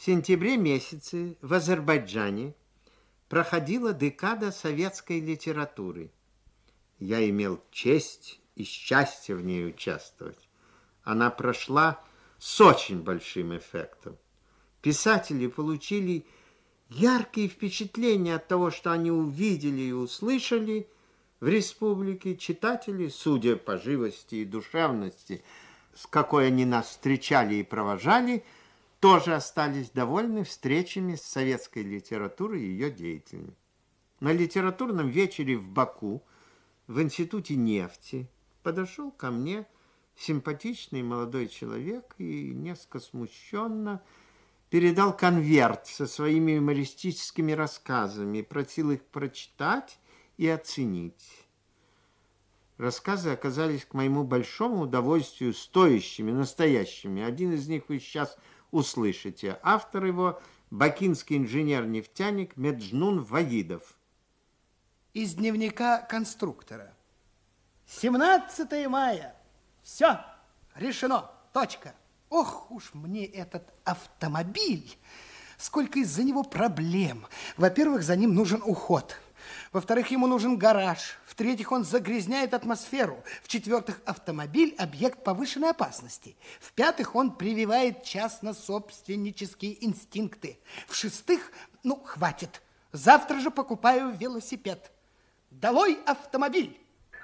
В сентябре месяце в Азербайджане проходила декада советской литературы. Я имел честь и счастье в ней участвовать. Она прошла с очень большим эффектом. Писатели получили яркие впечатления от того, что они увидели и услышали в республике. Читатели, судя по живости и душевности, с какой они нас встречали и провожали, тоже остались довольны встречами с советской литературой и ее деятелями. На литературном вечере в Баку в Институте нефти подошел ко мне симпатичный молодой человек и несколько смущенно передал конверт со своими юмористическими рассказами и просил их прочитать и оценить. Рассказы оказались к моему большому удовольствию стоящими, настоящими. Один из них вы сейчас услышите. Автор его – бакинский инженер-нефтяник Меджнун Вагидов. Из дневника конструктора. 17 мая. Все, решено. Точка. Ох уж мне этот автомобиль. Сколько из-за него проблем. Во-первых, за ним нужен уход. Во-вторых, ему нужен гараж. В-третьих, он загрязняет атмосферу. В-четвертых, автомобиль – объект повышенной опасности. В-пятых, он прививает частно-собственнические инстинкты. В-шестых, ну, хватит. Завтра же покупаю велосипед. Долой автомобиль!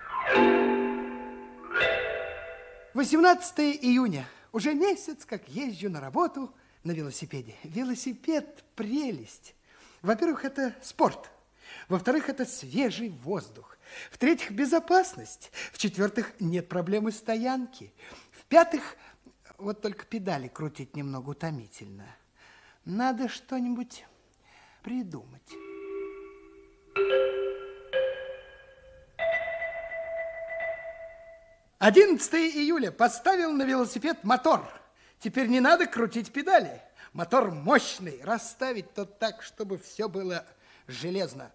18 июня. Уже месяц, как езжу на работу на велосипеде. Велосипед – прелесть. Во-первых, это спорт. Во-вторых, это свежий воздух. В-третьих, безопасность. В-четвертых, нет проблемы стоянки. В-пятых, вот только педали крутить немного утомительно. Надо что-нибудь придумать. «11 июля. Поставил на велосипед мотор. Теперь не надо крутить педали. Мотор мощный. Расставить то так, чтобы все было железно».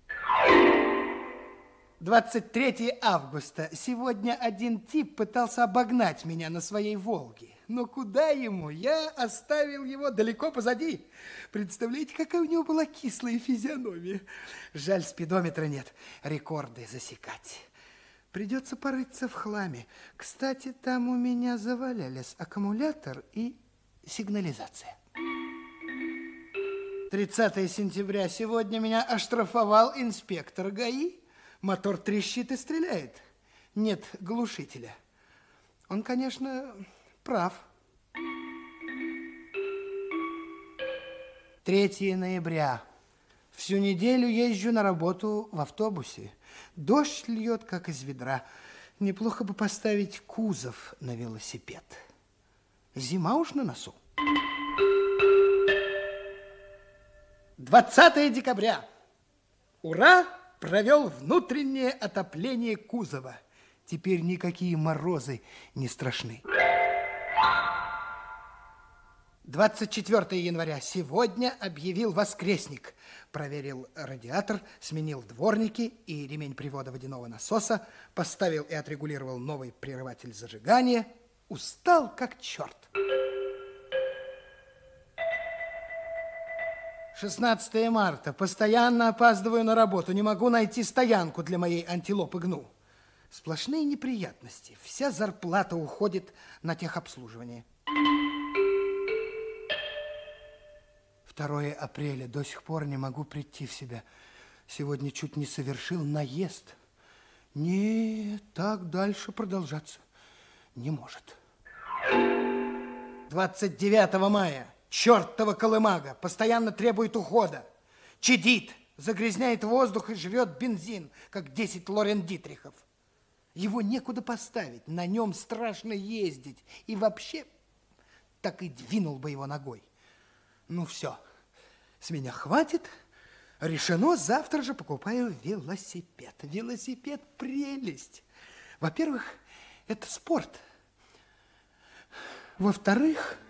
23 августа. Сегодня один тип пытался обогнать меня на своей «Волге». Но куда ему? Я оставил его далеко позади. Представляете, какая у него была кислая физиономия. Жаль, спидометра нет. Рекорды засекать. Придется порыться в хламе. Кстати, там у меня завалялись аккумулятор и сигнализация. 30 сентября. Сегодня меня оштрафовал инспектор ГАИ. Мотор трещит и стреляет. Нет глушителя. Он, конечно, прав. 3 ноября. Всю неделю езжу на работу в автобусе. Дождь льет, как из ведра. Неплохо бы поставить кузов на велосипед. Зима уж на носу. 20 декабря. Ура! Провел внутреннее отопление кузова. Теперь никакие морозы не страшны. 24 января. Сегодня объявил воскресник. Проверил радиатор, сменил дворники и ремень привода водяного насоса, поставил и отрегулировал новый прерыватель зажигания. Устал как черт. 16 марта. Постоянно опаздываю на работу. Не могу найти стоянку для моей антилопы Гну. Сплошные неприятности. Вся зарплата уходит на техобслуживание. 2 апреля. До сих пор не могу прийти в себя. Сегодня чуть не совершил наезд. Нет, так дальше продолжаться не может. 29 мая. Чертова колымага постоянно требует ухода. Чадит, загрязняет воздух и жрет бензин, как 10 Лорен Дитрихов. Его некуда поставить, на нем страшно ездить. И вообще, так и двинул бы его ногой. Ну все, с меня хватит. Решено, завтра же покупаю велосипед. Велосипед – прелесть. Во-первых, это спорт. Во-вторых,